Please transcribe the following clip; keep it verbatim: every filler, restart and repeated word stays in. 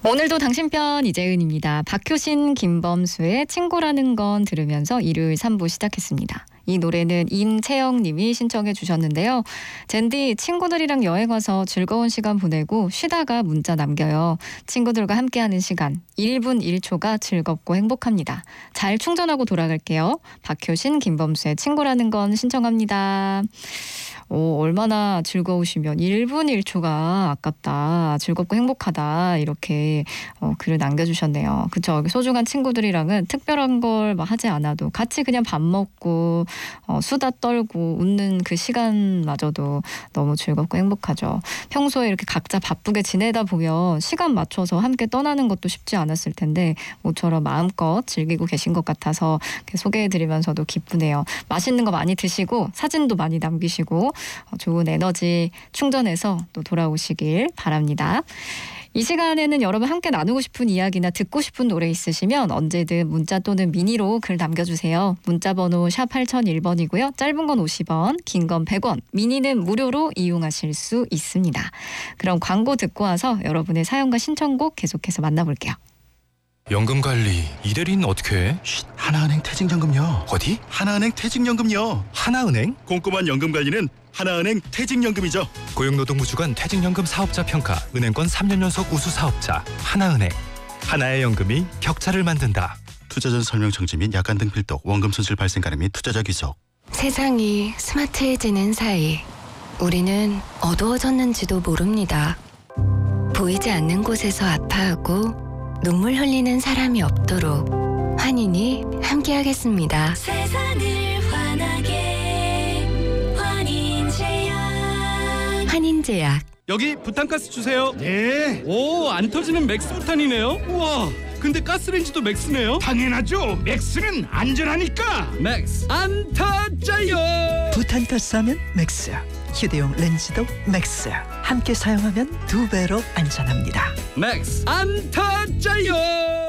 오늘도 당신 편 이재은입니다. 박효신, 김범수의 친구라는 건 들으면서 일요일 삼 부 시작했습니다. 이 노래는 임채영 님이 신청해 주셨는데요. 젠디 친구들이랑 여행 와서 즐거운 시간 보내고 쉬다가 문자 남겨요. 친구들과 함께하는 시간 일 분 일 초가 즐겁고 행복합니다. 잘 충전하고 돌아갈게요. 박효신, 김범수의 친구라는 건 신청합니다. 오, 얼마나 즐거우시면 일 분 일 초가 아깝다, 즐겁고 행복하다 이렇게 어, 글을 남겨주셨네요. 그쵸? 소중한 친구들이랑은 특별한 걸 막 하지 않아도 같이 그냥 밥 먹고 어, 수다 떨고 웃는 그 시간마저도 너무 즐겁고 행복하죠. 평소에 이렇게 각자 바쁘게 지내다 보면 시간 맞춰서 함께 떠나는 것도 쉽지 않았을 텐데 모처럼 마음껏 즐기고 계신 것 같아서 소개해드리면서도 기쁘네요. 맛있는 거 많이 드시고 사진도 많이 남기시고 좋은 에너지 충전해서 또 돌아오시길 바랍니다. 이 시간에는 여러분 함께 나누고 싶은 이야기나 듣고 싶은 노래 있으시면 언제든 문자 또는 미니로 글 남겨주세요. 문자번호 샵 팔공공일 번이고요. 짧은 건 오십 원, 긴 건 백 원, 미니는 무료로 이용하실 수 있습니다. 그럼 광고 듣고 와서 여러분의 사연과 신청곡 계속해서 만나볼게요. 연금관리 이대리는 어떻게 해? 쉿, 하나은행 퇴직연금요. 어디? 하나은행 퇴직연금요. 하나은행? 꼼꼼한 연금관리는 하나은행 퇴직연금이죠. 고용노동부 주관 퇴직연금 사업자 평가 은행권 삼 년 연속 우수 사업자 하나은행. 하나의 연금이 격차를 만든다. 투자 전 설명 정지 및 약관 등 필독, 원금 손실 발생 가능 및 투자자 귀속. 세상이 스마트해지는 사이 우리는 어두워졌는지도 모릅니다. 보이지 않는 곳에서 아파하고 눈물 흘리는 사람이 없도록 환인이 함께하겠습니다. 세상을 환하게 환인제약. 환인제약. 여기 부탄가스 주세요. 네. 오, 안 터지는 맥스 부탄이네요. 우와, 근데 가스레인지도 맥스네요. 당연하죠. 맥스는 안전하니까. 맥스 안 터져요. 부탄가스 하면 맥스, 휴대용 렌즈도 맥스. 함께 사용하면 두 배로 안전합니다. 맥스 안 터져요.